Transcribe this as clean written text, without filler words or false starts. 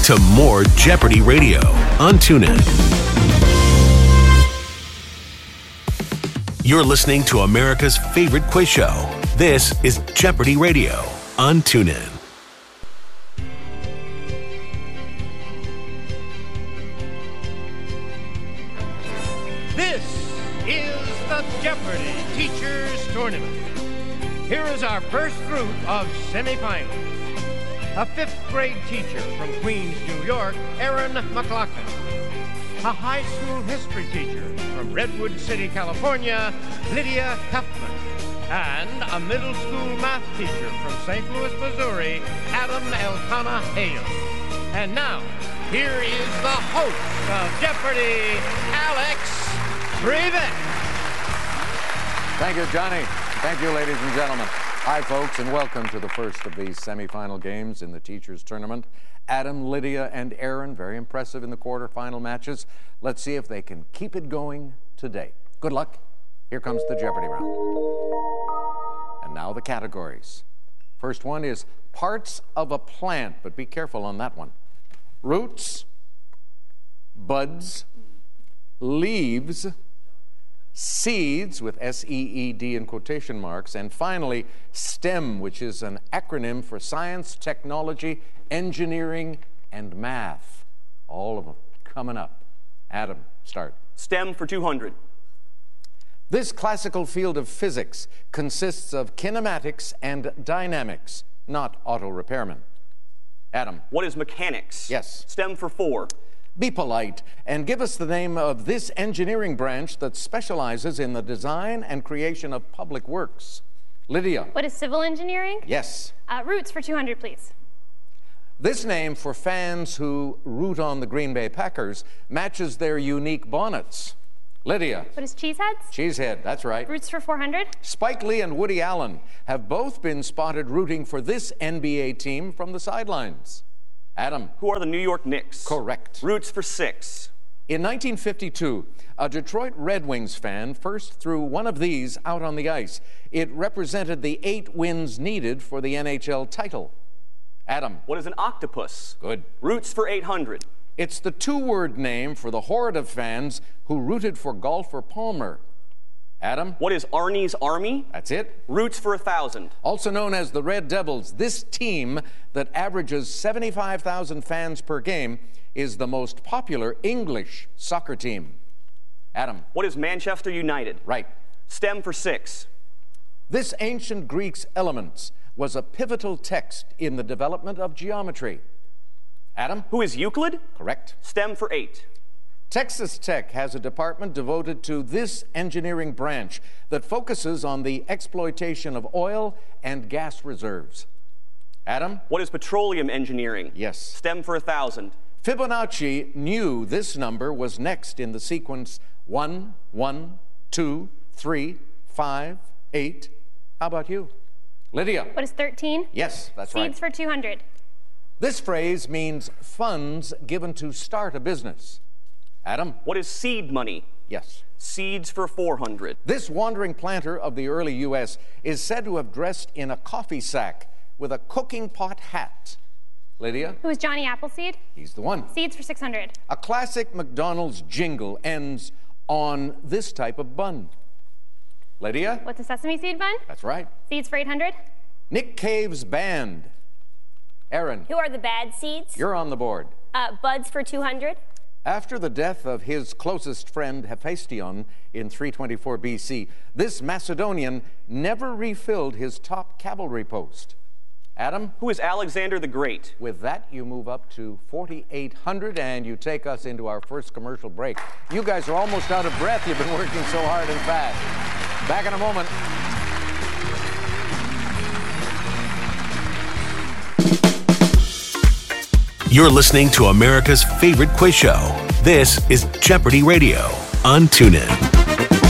to more Jeopardy Radio on TuneIn. You're listening to America's favorite quiz show. This is Jeopardy Radio on TuneIn. This is the Jeopardy Teachers Tournament. Here is our first group of semifinals. A fifth grade teacher from Queens, New York, Erin McLaughlin. A high school history teacher from Redwood City, California, Lydia Huffman. And a middle school math teacher from St. Louis, Missouri, Adam Elkanah Hale. And now, here is the host of Jeopardy, Alex Trebek. Thank you, Johnny. Thank you, ladies and gentlemen. Hi, folks, and welcome to the first of these semifinal games in the Teachers Tournament. Adam, Lydia, and Erin, very impressive in the quarterfinal matches. Let's see if they can keep it going today. Good luck. Here comes the Jeopardy round. And now the categories. First one is parts of a plant, but be careful on that one. Roots, buds, leaves, seeds with S-E-E-D in quotation marks, and finally STEM, which is an acronym for science, technology, engineering, and math. All of them coming up. Adam, start. STEM for 200. This classical field of physics consists of kinematics and dynamics, not auto repairmen. Adam. What is mechanics? Yes. STEM for 4. Be polite and give us the name of this engineering branch that specializes in the design and creation of public works. Lydia. What is civil engineering? Yes. Roots for 200, please. This name for fans who root on the Green Bay Packers matches their unique bonnets. Lydia. What is cheeseheads? Cheesehead, that's right. Roots for 400. Spike Lee and Woody Allen have both been spotted rooting for this NBA team from the sidelines. Adam. Who are the New York Knicks? Correct. Roots for 6. In 1952, a Detroit Red Wings fan first threw one of these out on the ice. It represented the 8 wins needed for the NHL title. Adam. What is an octopus? Good. Roots for 800. It's the 2-word name for the horde of fans who rooted for golfer Palmer. Adam. What is Arnie's Army? That's it. Roots for 1,000. Also known as the Red Devils, this team that averages 75,000 fans per game is the most popular English soccer team. Adam. What is Manchester United? Right. STEM for 6. This ancient Greek's Elements was a pivotal text in the development of geometry. Adam. Who is Euclid? Correct. STEM for 8. Texas Tech has a department devoted to this engineering branch that focuses on the exploitation of oil and gas reserves. Adam? What is petroleum engineering? Yes. STEM for 1,000. Fibonacci knew this number was next in the sequence 1, 1, 2, 3, 5, 8. How about you? Lydia? What is 13? Yes, that's right. Seeds for 200. This phrase means funds given to start a business. Adam? What is seed money? Yes. Seeds for 400. This wandering planter of the early U.S. is said to have dressed in a coffee sack with a cooking pot hat. Lydia? Who is Johnny Appleseed? He's the one. Seeds for 600. A classic McDonald's jingle ends on this type of bun. Lydia? What's a sesame seed bun? That's right. Seeds for 800. Nick Cave's band. Erin? Who are the bad seeds? You're on the board. Buds for 200. After the death of his closest friend Hephaestion in 324 BC, this Macedonian never refilled his top cavalry post. Adam? Who is Alexander the Great? With that, you move up to 4,800 and you take us into our first commercial break. You guys are almost out of breath. You've been working so hard and fast. Back in a moment. You're listening to America's favorite quiz show. This is Jeopardy Radio on TuneIn.